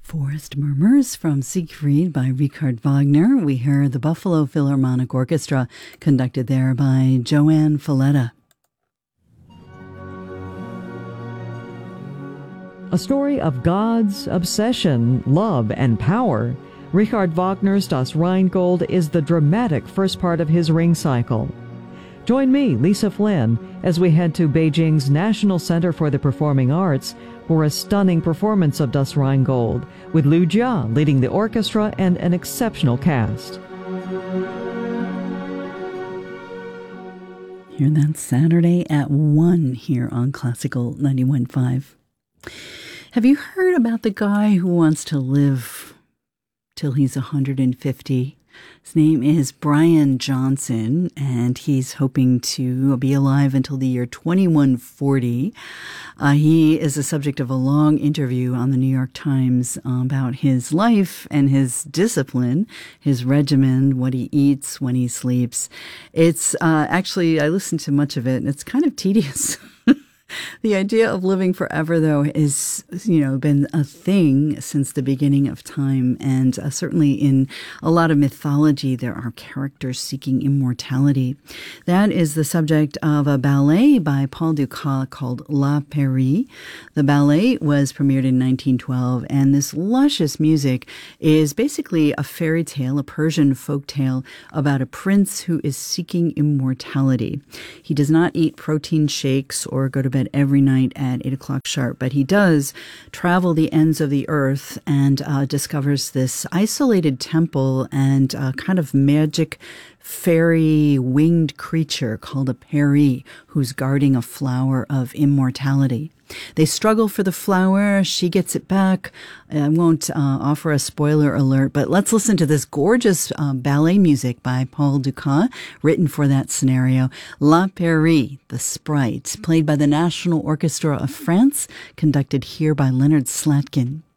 Forest Murmurs from Siegfried by Richard Wagner. We hear the Buffalo Philharmonic Orchestra, conducted there by Joanne Falletta. A story of gods, obsession, love, and power. Richard Wagner's Das Rheingold is the dramatic first part of his Ring cycle. Join me, Lisa Flynn, as we head to Beijing's National Center for the Performing Arts for a stunning performance of Das Rheingold, with Liu Jia leading the orchestra and an exceptional cast. Hear that Saturday at 1 here on Classical 91.5. Have you heard about the guy who wants to live till he's 150? His name is Brian Johnson, and he's hoping to be alive until the year 2140. He is the subject of a long interview on the New York Times about his life and his discipline, his regimen, what he eats, when he sleeps. It's actually, I listened to much of it, and it's kind of tedious. The idea of living forever, though, is, been a thing since the beginning of time. And certainly in a lot of mythology, there are characters seeking immortality. That is the subject of a ballet by Paul Dukas called La Pairie. The ballet was premiered in 1912, and this luscious music is basically a fairy tale, a Persian folk tale about a prince who is seeking immortality. He does not eat protein shakes or go to bed every night at 8 o'clock sharp, but he does travel the ends of the earth and discovers this isolated temple and kind of magic fairy winged creature called a peri who's guarding a flower of immortality. They struggle for the flower. She gets it back. I won't offer a spoiler alert, but let's listen to this gorgeous ballet music by Paul Dukas, written for that scenario. La Pairie, the Sprite, played by the National Orchestra of France, conducted here by Leonard Slatkin.